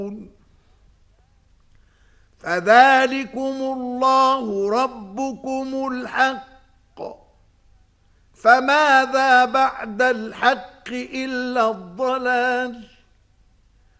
فذلكم الله ربكم الحق، فماذا بعد الحق إلا الضلال.